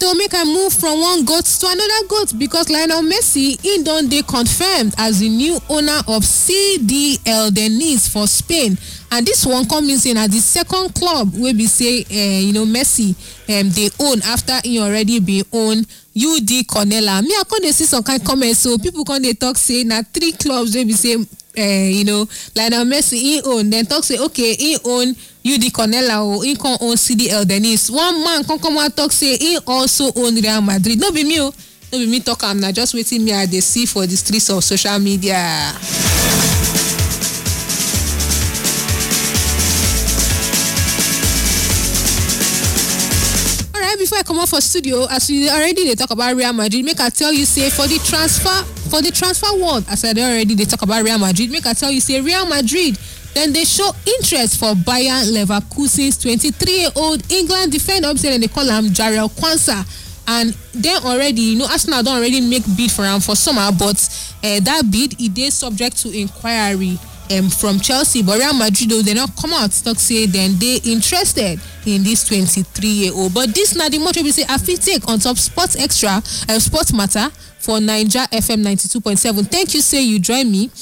make I move from one goat to another goat because Lionel Messi don dey confirmed as the new owner of CD Eldenise for Spain, and this one come mean say na the second club wey be say Messi dey own after he already been own UD Cornella. Me I come dey see some kind comments, so people come dey talk say na 3 clubs wey be say Lionel Messi he own, then talk say okay he own UD Cornella or he can own CD Eldenise. One man come out talk say he also own Real Madrid. No be me no be me talk am, na just waiting me I dey see for the streets of social media. Before I come out for studio, as we already they talk about Real Madrid, make I tell you say for the transfer world, as I already they talk about Real Madrid, make I tell you say Real Madrid then they show interest for Bayer Leverkusen's 23-year-old England defender, they call him Jarrell Kwanzaa, and then already Arsenal don't already make bid for him for summer, but that bid it is subject to inquiry from Chelsea, but Real Madrid though they not come out talk say then they interested in this 23-year-old. But this na the much we say I fit take on top Sports Extra, Sports Matter for Naija FM 92.7. Thank you, say you join me.